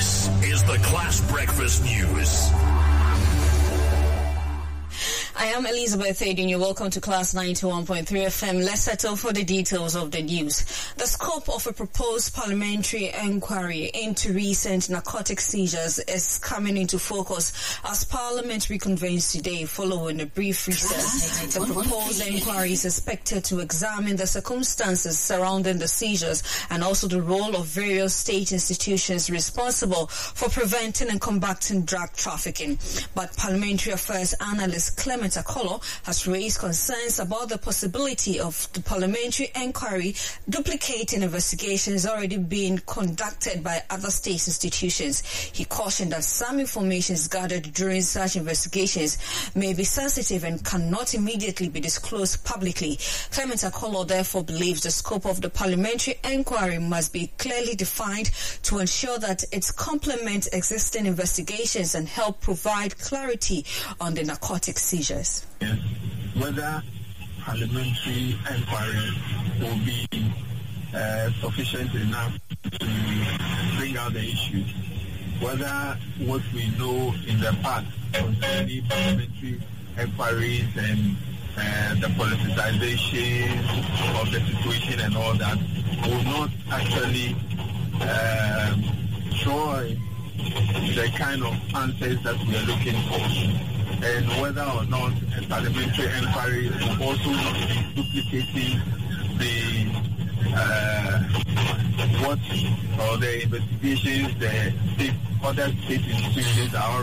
This is the Class Breakfast News. I am Elizabeth Aiden. You're welcome to Class 91.3 FM. Let's settle for the details of the news. The scope of a proposed parliamentary inquiry into recent narcotic seizures is coming into focus as Parliament reconvenes today following a brief recess. The proposed inquiry is expected to examine the circumstances surrounding the seizures and also the role of various state institutions responsible for preventing and combating drug trafficking. But Parliamentary Affairs Analyst Clement Akolo has raised concerns about the possibility of the parliamentary inquiry duplicating investigations already being conducted by other state institutions. He cautioned that some information gathered during such investigations may be sensitive and cannot immediately be disclosed publicly. Clement Akolo therefore believes the scope of the parliamentary inquiry must be clearly defined to ensure that it complements existing investigations and help provide clarity on the narcotic seizures. Yes. Whether parliamentary inquiry will be sufficient enough to bring out the issues, whether what we know in the past concerning parliamentary inquiries and the politicization of the situation and all that will not actually show the kind of answers that we are looking for. And whether or not a parliamentary inquiry will also not be duplicating the what or the investigations the other state institutions are